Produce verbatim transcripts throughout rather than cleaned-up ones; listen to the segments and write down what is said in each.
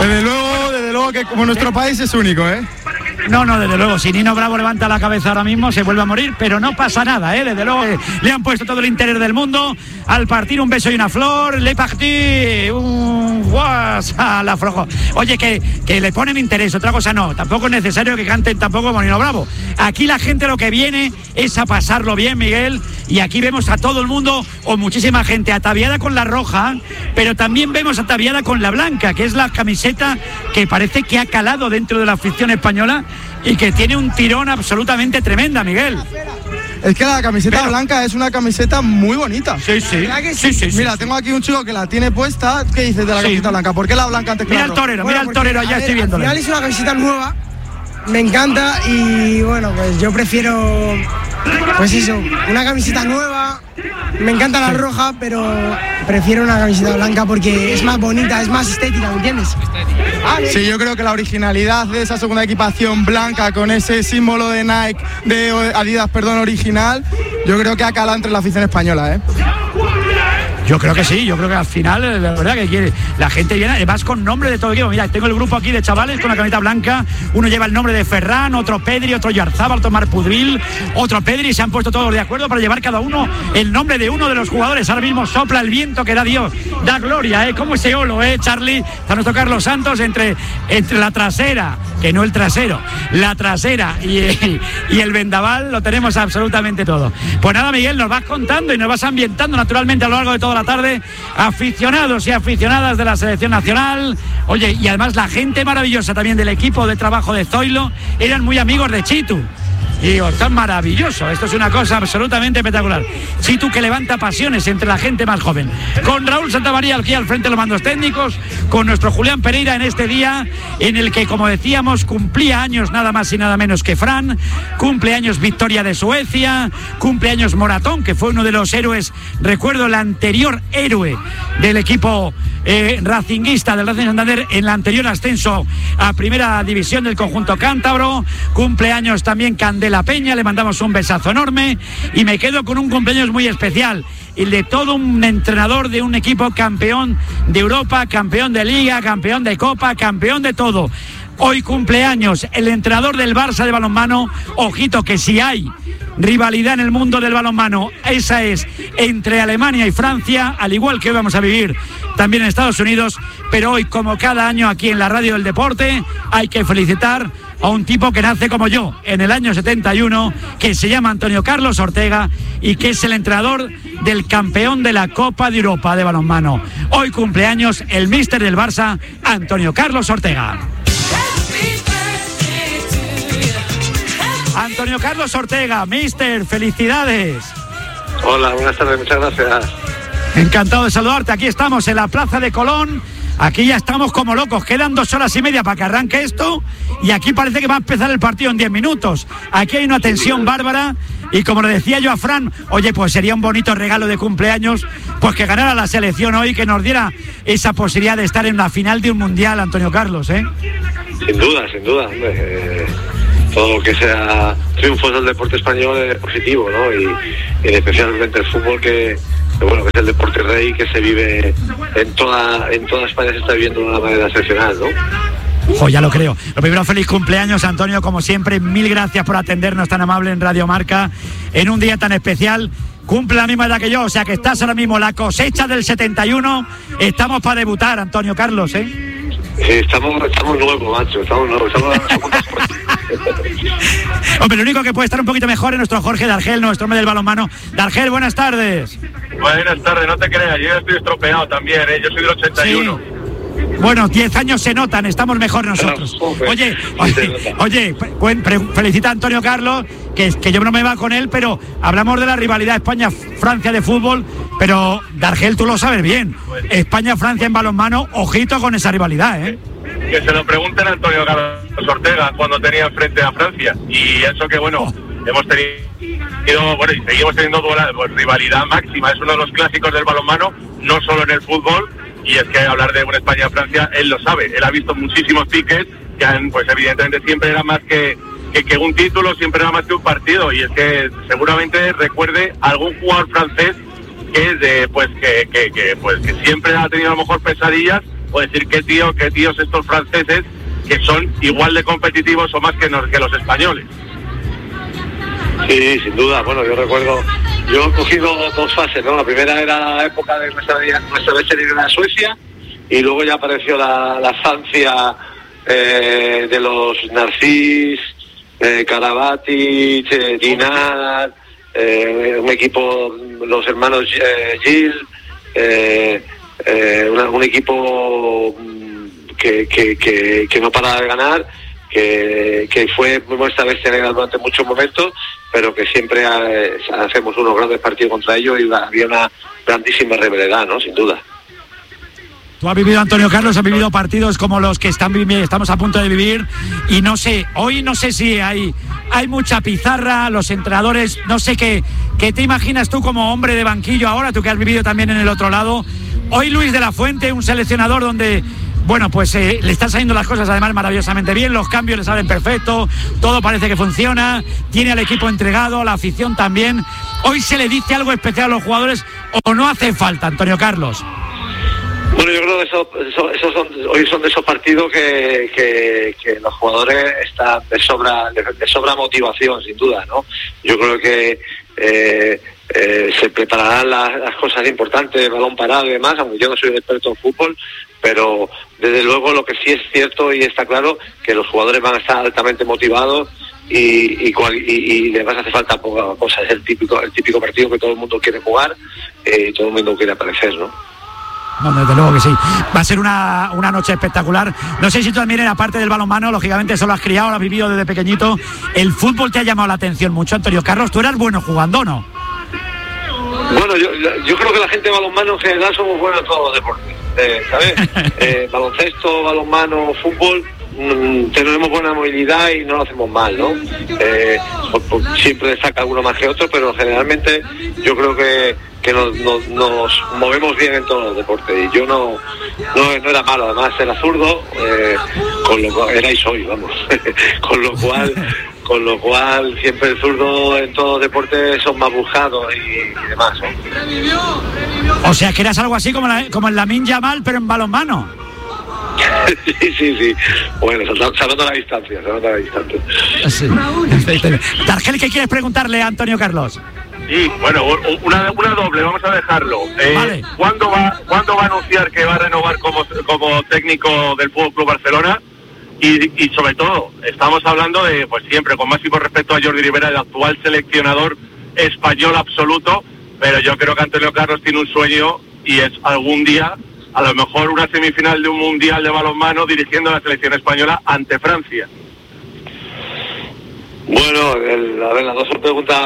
Desde luego, desde luego que como nuestro país es único, ¿eh? No, no, desde luego, si Nino Bravo levanta la cabeza ahora mismo se vuelve a morir, pero no pasa nada, ¿eh? Desde luego eh, le han puesto todo el interés del mundo, al partir un beso y una flor, le partí un guas a la frojo. Oye, que, que le ponen interés, otra cosa no, tampoco es necesario que canten tampoco como Nino Bravo. Aquí la gente lo que viene es a pasarlo bien, Miguel, y aquí vemos a todo el mundo, o muchísima gente ataviada con la roja, pero también vemos ataviada con la blanca, que es la camiseta que parece que ha calado dentro de la afición española y que tiene un tirón absolutamente tremenda, Miguel. Es que la camiseta Pero, blanca es una camiseta muy bonita. Sí, sí. sí, sí, sí Mira, sí. tengo aquí un chico que la tiene puesta. ¿Qué dices de la sí. camiseta blanca? ¿Por qué la blanca antes que mira la el torero, bueno, mira el torero, ya estoy viéndolo. Al final es una camiseta nueva, me encanta y bueno, pues yo prefiero, pues eso, una camiseta nueva. Me encanta la roja, pero prefiero una camiseta blanca porque es más bonita, es más estética, ¿me entiendes? Sí, yo creo que la originalidad de esa segunda equipación blanca con ese símbolo de Nike, de Adidas, perdón, original, yo creo que ha calado entre la afición española, ¿eh? Yo creo que sí, yo creo que al final, la verdad que quiere, la gente viene, además con nombre de todo el equipo. Mira, tengo el grupo aquí de chavales con la camiseta blanca, uno lleva el nombre de Ferran, otro Pedri, otro Yarzábal, otro Marpudril, otro Pedri, y se han puesto todos de acuerdo para llevar cada uno el nombre de uno de los jugadores. Ahora mismo sopla el viento que da Dios, da gloria, ¿eh? Como ese olo, ¿eh, Charlie? Está nuestro Carlos Santos entre, entre la trasera, que no el trasero, la trasera y, y el vendaval, lo tenemos absolutamente todo. Pues nada, Miguel, nos vas contando y nos vas ambientando naturalmente a lo largo de toda la tarde, aficionados y aficionadas de la selección nacional. Oye, y además la gente maravillosa también del equipo de trabajo de Zoilo, eran muy amigos de Chitu. Y digo, esto es maravilloso, esto es una cosa absolutamente espectacular. Chitu que levanta pasiones entre la gente más joven. Con Raúl Santamaría aquí al frente de los mandos técnicos, con nuestro Julián Pereira en este día en el que, como decíamos, cumplía años nada más y nada menos que Fran, cumple años Victoria de Suecia, cumple años Moratón, que fue uno de los héroes, recuerdo el anterior héroe del equipo eh, racinguista del Racing Santander en el anterior ascenso a primera división del conjunto cántabro, cumple años también Candela La Peña, le mandamos un besazo enorme y me quedo con un cumpleaños muy especial, el de todo un entrenador de un equipo campeón de Europa, campeón de Liga, campeón de Copa, campeón de todo. Hoy cumpleaños el entrenador del Barça de balonmano. Ojito que si hay rivalidad en el mundo del balonmano, esa es entre Alemania y Francia, al igual que hoy vamos a vivir también en Estados Unidos, pero hoy, como cada año aquí en la Radio del Deporte, hay que felicitar a un tipo que nace como yo en el año setenta y uno, que se llama Antonio Carlos Ortega y que es el entrenador del campeón de la Copa de Europa de balonmano. Hoy cumpleaños el míster del Barça, Antonio Carlos Ortega. Antonio Carlos Ortega, míster, felicidades. Hola, buenas tardes, muchas gracias. Encantado de saludarte, aquí estamos en la Plaza de Colón. Aquí ya estamos como locos, quedan dos horas y media para que arranque esto y aquí parece que va a empezar el partido en diez minutos. Aquí hay una tensión bárbara y como le decía yo a Fran, oye, pues sería un bonito regalo de cumpleaños pues que ganara la selección hoy, que nos diera esa posibilidad de estar en la final de un mundial, Antonio Carlos, ¿eh? Sin duda, sin duda, hombre. Eh, todo lo que sea triunfos del deporte español es positivo, ¿no? Y, y especialmente el fútbol que... bueno, que es el deporte rey que se vive en toda en toda España, se está viviendo de una manera excepcional, ¿no? Ojo, ya lo creo. Lo primero, feliz cumpleaños, Antonio, como siempre, mil gracias por atendernos tan amable en Radio Marca en un día tan especial. Cumple la misma edad que yo, o sea que estás ahora mismo la cosecha del setenta y uno. Estamos para debutar, Antonio Carlos, ¿eh? Sí, estamos, estamos nuevos, macho, estamos nuevos, estamos Hombre, el único que puede estar un poquito mejor es nuestro Jorge Dargel, nuestro hombre del balonmano. Dargel, buenas tardes. Buenas tardes, no te creas, yo estoy estropeado también, ¿eh? Yo soy del ochenta y uno. Sí. Bueno, diez años se notan, estamos mejor nosotros. Oye, oye, oye, felicita a Antonio Carlos, que, que yo no me va con él, pero hablamos de la rivalidad España-Francia de fútbol, pero Dargel, tú lo sabes bien, España-Francia en balonmano, ojito con esa rivalidad, ¿eh? Que se lo pregunten a Antonio Carlos Ortega cuando tenía frente a Francia, y eso que bueno, oh. hemos tenido, bueno, y seguimos teniendo pues, rivalidad máxima, es uno de los clásicos del balonmano, no solo en el fútbol. Y es que hablar de una España-Francia, él lo sabe, él ha visto muchísimos piques que han, pues evidentemente siempre era más que, que, que un título, siempre era más que un partido, y es que seguramente recuerde algún jugador francés que de, pues que, que, que pues que siempre ha tenido a lo mejor pesadillas o decir qué tío, qué tíos estos franceses que son igual de competitivos o más que, nos, que los españoles. Sí, sin duda. Bueno, yo recuerdo, yo he cogido dos fases, ¿no? La primera era la época de nuestra, nuestra vez en Suecia, y luego ya apareció la, la Francia eh, de los Narcís, eh, Karabatic, eh, Dinard, eh, un equipo, los hermanos eh, Gilles, eh, eh, una, un equipo que, que, que, que no paraba de ganar, que, que fue nuestra bestia negra durante muchos momentos, pero que siempre eh, hacemos unos grandes partidos contra ellos y había una grandísima rivalidad, ¿no? Sin duda. Tú has vivido, Antonio Carlos, has vivido partidos como los que están estamos a punto de vivir, y no sé, hoy no sé si hay hay mucha pizarra, los entrenadores, no sé qué, qué te imaginas tú como hombre de banquillo ahora, tú que has vivido también en el otro lado. Hoy Luis de la Fuente, un seleccionador donde, bueno, pues eh, le están saliendo las cosas además maravillosamente bien, los cambios le salen perfecto, todo parece que funciona, tiene al equipo entregado, la afición también. Hoy se le dice algo especial a los jugadores o no hace falta, Antonio Carlos. Bueno, yo creo que eso, eso, eso son, hoy son de esos partidos que, que, que los jugadores están de sobra, de, de sobra motivación, sin duda, ¿no? Yo creo que eh, eh, se prepararán las, las cosas importantes, balón parado y demás, aunque yo no soy un experto en fútbol, pero desde luego lo que sí es cierto y está claro, que los jugadores van a estar altamente motivados y, y, y, y les va a hacer falta poca cosa. Es el típico, el típico partido que todo el mundo quiere jugar eh, y todo el mundo quiere aparecer, ¿no? No, desde luego que sí. Va a ser una, una noche espectacular. No sé si tú también, aparte del balonmano, lógicamente eso lo has criado, lo has vivido desde pequeñito. ¿El fútbol te ha llamado la atención mucho, Antonio Carlos? ¿Tú eras bueno jugando, no? Bueno, yo, yo creo que la gente de balonmano en general somos buenos en todos los deportes, eh, ¿sabes? eh, baloncesto, balonmano, fútbol, mmm, tenemos buena movilidad y no lo hacemos mal, ¿no? Eh, por, por, siempre destaca alguno más que otro, pero generalmente yo creo que que nos, nos, nos movemos bien en todos los deportes, y yo no no, no era malo, además era zurdo, eh, con lo cual, era y soy, vamos, con lo cual con lo cual siempre el zurdo en todos los deportes son más buscados y, y demás, ¿no? O sea que eras algo así como, la, como el Lamine Yamal, pero en balonmano. sí, sí, sí. Bueno, se nota la distancia, se nota la distancia. Sí. Targel, ¿qué quieres preguntarle a Antonio Carlos? Sí, bueno, una, una doble, vamos a dejarlo. Eh, vale. ¿cuándo va, ¿Cuándo va a anunciar que va a renovar como, como técnico del Fútbol Club Barcelona? Y, y sobre todo, estamos hablando de, pues siempre, con máximo respeto a Jordi Rivera, el actual seleccionador español absoluto, pero yo creo que Antonio Carlos tiene un sueño, y es algún día, a lo mejor una semifinal de un mundial de balonmano dirigiendo a la selección española ante Francia. Bueno, el, a ver, las dos son preguntas.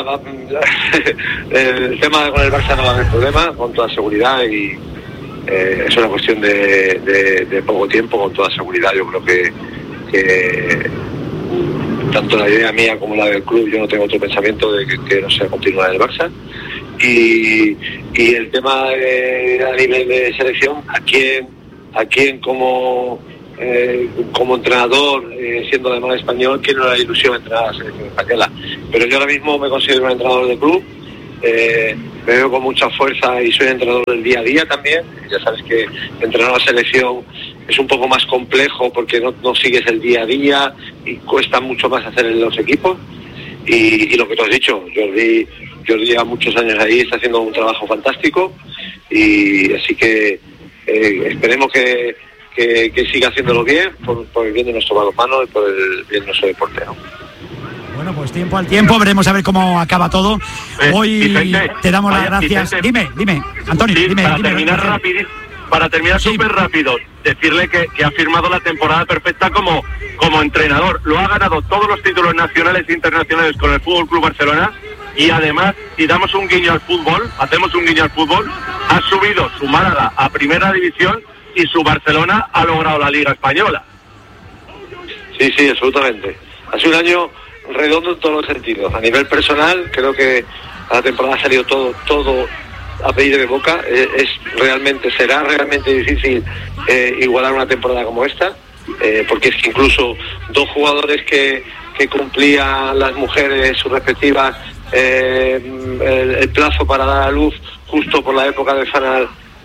El tema con el Barça no va a haber problema, con toda seguridad, y eh, es una cuestión de, de, de poco tiempo, con toda seguridad. Yo creo que, que tanto la idea mía como la del club, yo no tengo otro pensamiento de que, que no sea continuar el Barça. Y, y el tema de, a nivel de selección, ¿a quién, a quién como Eh, como entrenador, eh, siendo además español, quiero la ilusión entrar a la selección española, pero yo ahora mismo me considero un entrenador de club, eh, me veo con mucha fuerza y soy entrenador del día a día también. Ya sabes que entrenar a la selección es un poco más complejo porque no, no sigues el día a día y cuesta mucho más hacer en los equipos, y, y lo que tú has dicho, Jordi, Jordi lleva muchos años ahí, está haciendo un trabajo fantástico, y así que eh, esperemos que Que, que siga haciéndolo bien, por, por el bien de nuestro balonmano y por el bien de nuestro deporte, ¿no? Bueno, pues tiempo al tiempo, veremos a ver cómo acaba todo. Eh, Hoy Vicente, te damos las vaya, gracias. Vicente. Dime, dime, Antonio, sí, dime. Para dime, terminar dime. rápido, para terminar Sí. súper rápido, decirle que, que ha firmado la temporada perfecta como, como entrenador. Lo ha ganado todos los títulos nacionales e internacionales con el Fútbol Club Barcelona, y además, si damos un guiño al fútbol, hacemos un guiño al fútbol, ha subido su Málaga a Primera División y su Barcelona ha logrado la Liga Española. Sí, sí, absolutamente. Ha sido un año redondo en todos los sentidos. A nivel personal, creo que a la temporada ha salido todo, todo a pedir de boca. Es, es realmente, será realmente difícil eh, igualar una temporada como esta, eh, porque es que incluso dos jugadores que, que cumplían las mujeres sus respectivas eh, el, el plazo para dar a luz justo por la época del final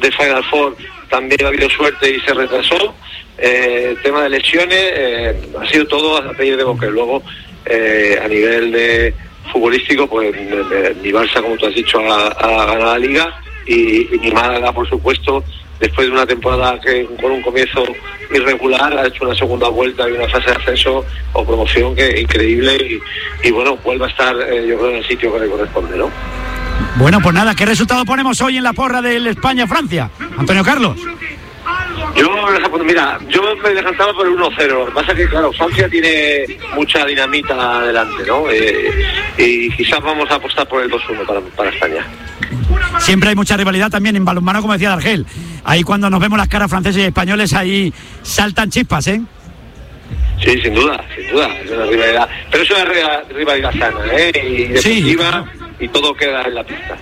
de Final Four también ha habido suerte y se retrasó. Eh, el tema de lesiones, eh, ha sido todo a pedir de boca. Luego, eh, a nivel de futbolístico, pues mi Barça, como tú has dicho, ha, ha ganado la Liga y, y mi Málaga, por supuesto, después de una temporada que con un comienzo irregular ha hecho una segunda vuelta y una fase de ascenso o promoción que es increíble y, y bueno, vuelve a estar eh, yo creo en el sitio que le corresponde, ¿no? Bueno, pues nada, ¿qué resultado ponemos hoy en la porra del España-Francia? Antonio Carlos. Yo, mira, yo me decantaba por el uno cero. Lo que pasa es que, claro, Francia tiene mucha dinamita adelante, ¿no? Eh, y quizás vamos a apostar por el dos uno para, para España. Siempre hay mucha rivalidad también en balonmano, como decía Dargel. Ahí cuando nos vemos las caras franceses y españoles, ahí saltan chispas, ¿eh? Sí, sin duda, sin duda. Es una rivalidad. Pero es una rivalidad sana, ¿eh? Y deportiva, sí, y todo queda en la pista.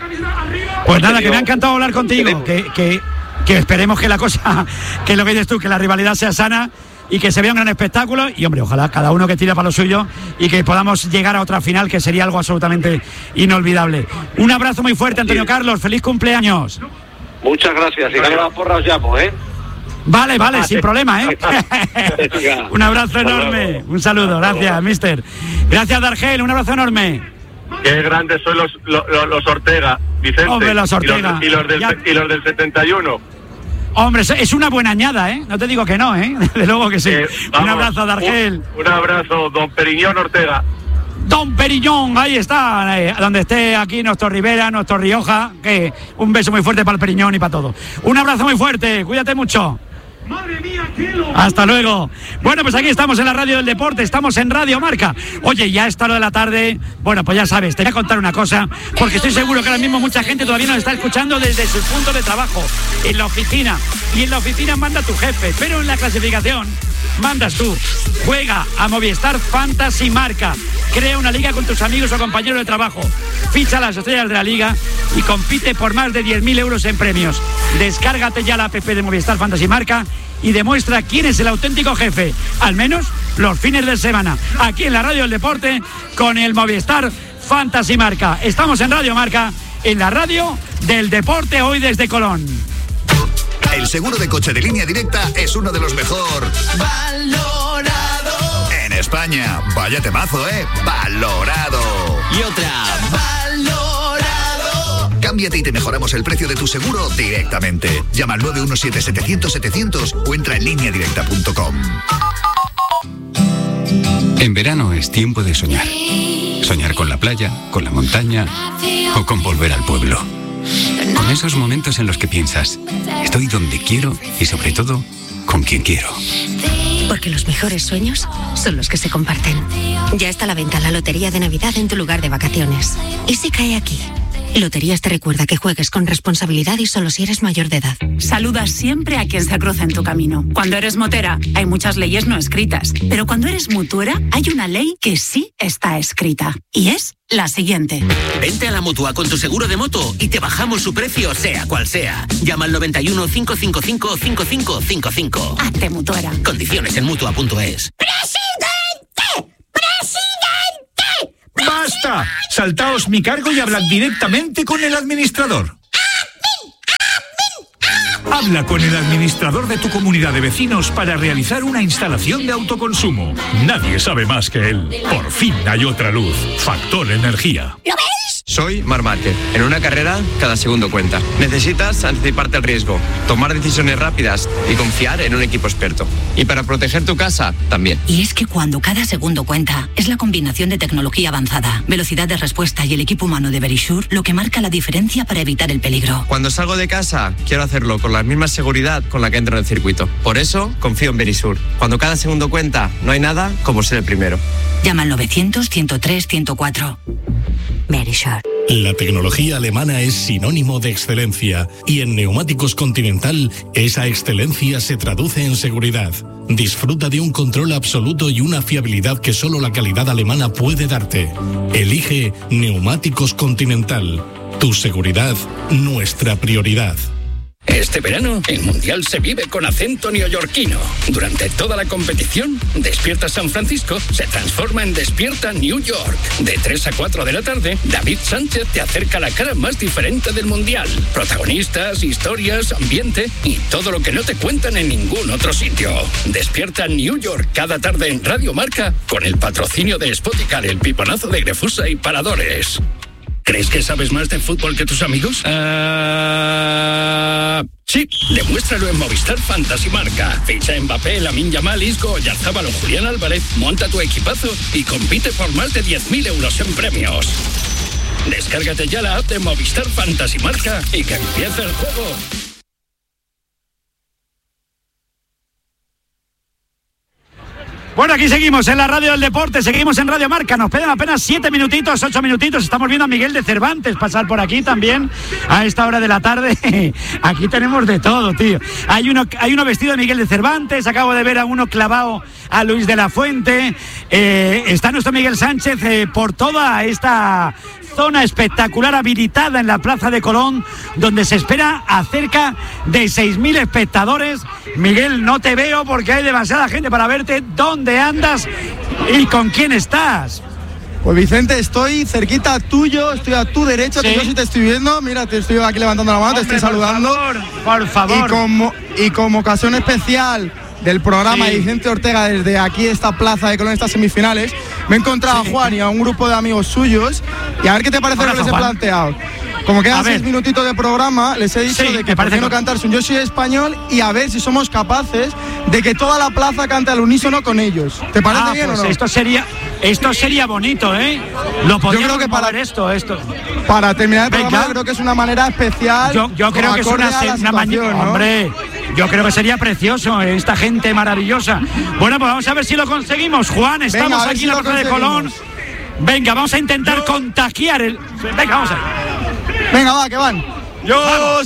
Pues nada, que me ha encantado hablar contigo. Que, que, que esperemos que la cosa, que lo que dices tú, que la rivalidad sea sana y que se vea un gran espectáculo y hombre, ojalá cada uno que tire para lo suyo y que podamos llegar a otra final, que sería algo absolutamente inolvidable. Un abrazo muy fuerte, Antonio sí. Carlos, feliz cumpleaños. Muchas gracias, si gano la porra os llamo, ¿eh? Vale, vale, sin problema, ¿eh? Un abrazo enorme, un saludo, gracias, mister. Gracias, Dargel, un abrazo enorme. Qué grandes son los, los, los Ortega, Vicente. Hombre, los Ortega. Y los, y los, del, y los del setenta y uno. Hombre, es una buena añada, ¿eh? No te digo que no, ¿eh? Desde luego que sí. Eh, vamos, un abrazo, Dargel. Un, un abrazo, don Periñón Ortega. Don Periñón, ahí está, eh, donde esté aquí nuestro Rivera, nuestro Rioja, que un beso muy fuerte para el Periñón y para todo. Un abrazo muy fuerte, cuídate mucho. Madre mía, hasta luego. Bueno, pues aquí estamos en la radio del deporte, estamos en Radio Marca. Oye, ya está lo de la tarde. Bueno, pues ya sabes, te voy a contar una cosa, porque estoy seguro que ahora mismo mucha gente todavía nos está escuchando desde su punto de trabajo, en la oficina. Y en la oficina manda tu jefe, pero en la clasificación mandas tú. Juega a Movistar Fantasy Marca. Crea una liga con tus amigos o compañeros de trabajo. Ficha las estrellas de la liga y compite por más de diez mil euros en premios. Descárgate ya la app de Movistar Fantasy Marca y demuestra quién es el auténtico jefe, al menos los fines de semana, aquí en la Radio del Deporte con el Movistar Fantasy Marca. Estamos en Radio Marca, en la radio del deporte, hoy desde Colón. El seguro de coche de Línea Directa es uno de los mejor valorado en España. Vaya temazo, ¿eh? Valorado. Y otra, valorado. Cámbiate y te mejoramos el precio de tu seguro directamente. Llama al nueve uno siete, setecientos, setecientos o entra en línea directa punto com. En verano es tiempo de soñar. Soñar con la playa, con la montaña o con volver al pueblo. Con esos momentos en los que piensas, estoy donde quiero y sobre todo, con quien quiero. Porque los mejores sueños son los que se comparten. Ya está a la venta la Lotería de Navidad en tu lugar de vacaciones. ¿Y si cae aquí? Loterías te recuerda que juegues con responsabilidad y solo si eres mayor de edad. Saluda siempre a quien se cruza en tu camino. Cuando eres motera, hay muchas leyes no escritas. Pero cuando eres mutuera, hay una ley que sí está escrita. Y es la siguiente. Vente a la Mutua con tu seguro de moto y te bajamos su precio, sea cual sea. Llama al noventa y uno, cinco cinco cinco, cinco cinco cinco cinco. Hazte mutuera. Condiciones en mutua punto es. ¡Presidente! ¡Presidente! ¡Basta! Saltaos mi cargo y hablad directamente con el administrador. Habla con el administrador de tu comunidad de vecinos para realizar una instalación de autoconsumo. Nadie sabe más que él. Por fin hay otra luz. Factor Energía. ¿Lo ves? Soy Marc Márquez. En una carrera, cada segundo cuenta. Necesitas anticiparte al riesgo, tomar decisiones rápidas y confiar en un equipo experto. Y para proteger tu casa, también. Y es que cuando cada segundo cuenta, es la combinación de tecnología avanzada, velocidad de respuesta y el equipo humano de Verisure lo que marca la diferencia para evitar el peligro. Cuando salgo de casa, quiero hacerlo con la misma seguridad con la que entro en el circuito. Por eso, confío en Verisure. Cuando cada segundo cuenta, no hay nada como ser el primero. Llama al novecientos, ciento tres, ciento cuatro. Verisure. La tecnología alemana es sinónimo de excelencia y en Neumáticos Continental esa excelencia se traduce en seguridad. Disfruta de un control absoluto y una fiabilidad que solo la calidad alemana puede darte. Elige Neumáticos Continental. Tu seguridad, nuestra prioridad. Este verano, el Mundial se vive con acento neoyorquino. Durante toda la competición, Despierta San Francisco se transforma en Despierta New York. De tres a cuatro de la tarde, David Sánchez te acerca la cara más diferente del Mundial. Protagonistas, historias, ambiente y todo lo que no te cuentan en ningún otro sitio. Despierta New York cada tarde en Radio Marca con el patrocinio de Spoticar, el piponazo de Grefusa y Paradores. ¿Crees que sabes más de fútbol que tus amigos? Uh, sí, demuéstralo en Movistar Fantasy Marca. Ficha en Mbappé, Lamine Yamal, Isco, Oyarzabal o Julián Álvarez, monta tu equipazo y compite por más de diez mil euros en premios. Descárgate ya la app de Movistar Fantasy Marca y que empiece el juego. Bueno, aquí seguimos en la Radio del Deporte, seguimos en Radio Marca, nos quedan apenas siete minutitos, ocho minutitos, estamos viendo a Miguel de Cervantes pasar por aquí también a esta hora de la tarde. Aquí tenemos de todo, tío. Hay uno, hay uno vestido de Miguel de Cervantes, acabo de ver a uno clavado a Luis de la Fuente, eh, está nuestro Miguel Sánchez eh, por toda esta zona espectacular habilitada en la Plaza de Colón, donde se espera a cerca de seis mil espectadores. Miguel, no te veo porque hay demasiada gente para verte. ¿Dónde andas y con quién estás? Pues Vicente, estoy cerquita tuyo, estoy a tu derecha, ¿sí? Que yo sí te estoy viendo, mira, te estoy aquí levantando la mano, Hombre, te estoy saludando. Por favor, por favor. Y como, y como ocasión especial del programa, sí, Vicente Ortega, desde aquí, esta Plaza de Colón, estas semifinales, me he encontrado sí. a Juan y a un grupo de amigos suyos, y a ver qué te parece lo que les he planteado. Como quedan seis minutitos de programa, les he dicho sí, de que por qué no cantarse un Yo Soy Español y a ver si somos capaces de que toda la plaza cante al unísono con ellos. ¿Te parece ah, bien pues o no? Esto sería, esto sería bonito, ¿eh? Lo podríamos yo creo que para esto, esto. Para terminar el Venga. programa, creo que es una manera especial. Yo, yo creo que es una, una mañana, ¿no? Hombre. Yo creo que sería precioso, esta gente maravillosa. Bueno, pues vamos a ver si lo conseguimos. Juan, estamos Venga, aquí si en la Plaza de Colón. Venga, vamos a intentar yo... contagiar el... Venga, vamos a ver. Venga, va, que van. Yo Vamos.